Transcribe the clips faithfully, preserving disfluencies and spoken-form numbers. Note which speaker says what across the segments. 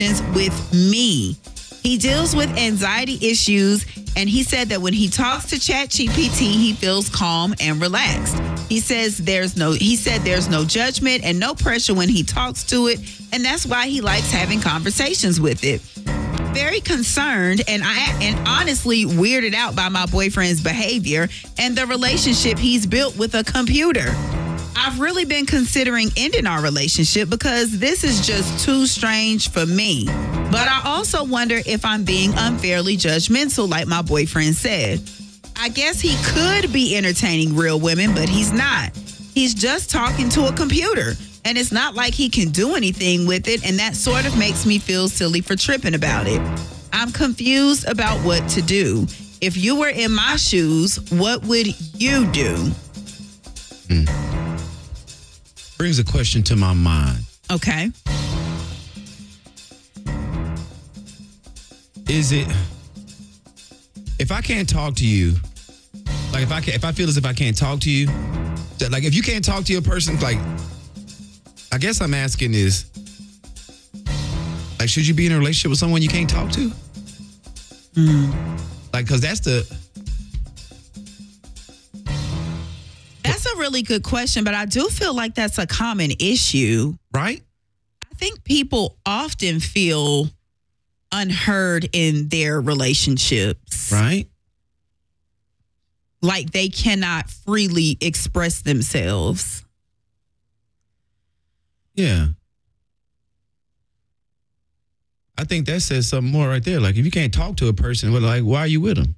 Speaker 1: with me. He deals with anxiety issues, and he said that when he talks to ChatGPT, he feels calm and relaxed. He says there's no he said there's no judgment and no pressure when he talks to it, and that's why he likes having conversations with it. Very concerned and I and honestly weirded out by my boyfriend's behavior and the relationship he's built with a computer. I've really been considering ending our relationship because this is just too strange for me. But I also wonder if I'm being unfairly judgmental, like my boyfriend said. I guess he could be entertaining real women, but he's not. He's just talking to a computer, and it's not like he can do anything with it, and that sort of makes me feel silly for tripping about it. I'm confused about what to do. If you were in my shoes, what would you do?
Speaker 2: Hmm. Brings a question to my mind.
Speaker 1: Okay.
Speaker 2: Is it, if I can't talk to you, like if I can, if I feel as if I can't talk to you, that like if you can't talk to a person, like I guess I'm asking is, like, should you be in a relationship with someone you can't talk to?
Speaker 1: Mm.
Speaker 2: Like, cause that's the.
Speaker 1: That's a really good question, but I do feel like that's a common issue.
Speaker 2: Right?
Speaker 1: I think people often feel unheard in their relationships.
Speaker 2: Right?
Speaker 1: Like they cannot freely express themselves.
Speaker 2: Yeah. I think that says something more right there. Like, if you can't talk to a person, well, like, why are you with them?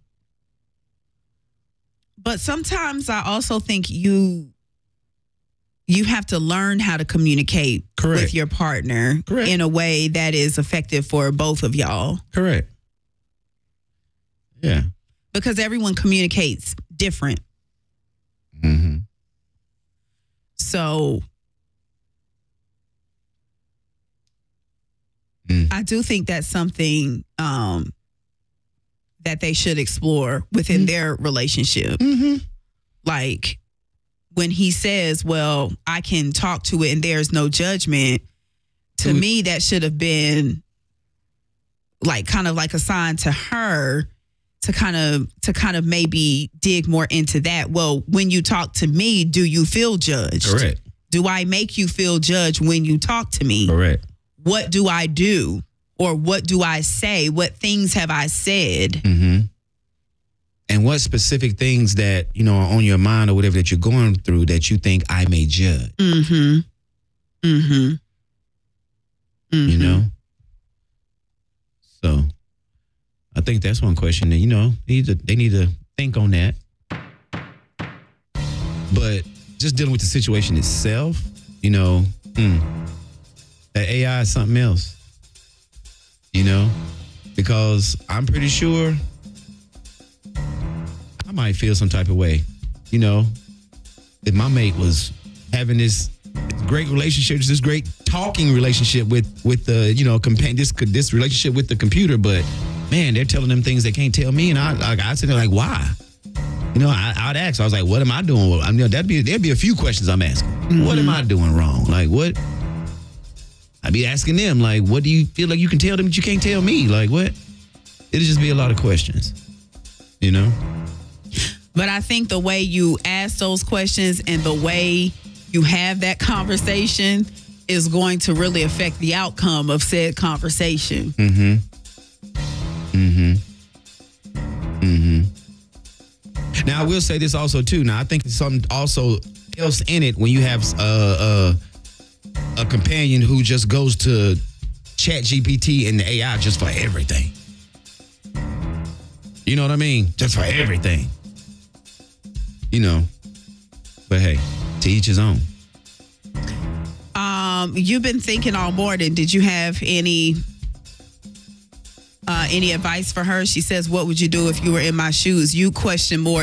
Speaker 1: But sometimes I also think you you have to learn how to communicate
Speaker 2: Correct.
Speaker 1: with your partner
Speaker 2: Correct.
Speaker 1: in a way that is effective for both of y'all.
Speaker 2: Correct. Yeah.
Speaker 1: Because everyone communicates different.
Speaker 2: Mm-hmm.
Speaker 1: So
Speaker 2: mm.
Speaker 1: I do think that's something um, that they should explore within mm-hmm. their relationship.
Speaker 2: Mm-hmm.
Speaker 1: Like when he says, well, I can talk to it and there's no judgment. To mm-hmm. me, that should have been like kind of like a sign to her to kind of to kind of maybe dig more into that. Well, when you talk to me, do you feel judged?
Speaker 2: Correct.
Speaker 1: Do I make you feel judged when you talk to me?
Speaker 2: Correct.
Speaker 1: What do I do? Or what do I say? What things have I said?
Speaker 2: Mm-hmm. And what specific things that, you know, are on your mind or whatever that you're going through that you think I may judge?
Speaker 1: Mm-hmm. Mm-hmm. Mm-hmm.
Speaker 2: You know? So I think that's one question that, you know, they need to, they need to think on that. But just dealing with the situation itself, you know, mm, that A I is something else, you know, because I'm pretty sure I might feel some type of way, you know, if my mate was having this great relationship, this great talking relationship with, with the, you know, companion, this, this relationship with the computer, but man, they're telling them things they can't tell me. And I, like, I sit there like, why? You know, I, I'd ask. I was like, what am I doing? I mean, that'd be there'd be a few questions I'm asking. Mm-hmm. What am I doing wrong? Like, what? I'd be asking them, like, what do you feel like you can tell them that you can't tell me? Like, what? It'd just be a lot of questions, you know?
Speaker 1: But I think the way you ask those questions and the way you have that conversation is going to really affect the outcome of said conversation.
Speaker 2: Mm-hmm. Mm-hmm. Mm-hmm. Now, I will say this also, too. Now, I think there's something also else in it when you have uh, uh, a companion who just goes to ChatGPT and the A I just for everything. You know what I mean? Just for everything. You know. But hey, to each his own.
Speaker 1: Um, you've been thinking all morning. Did you have any... Uh, any advice for her? She says, what would you do if you were in my shoes? You question more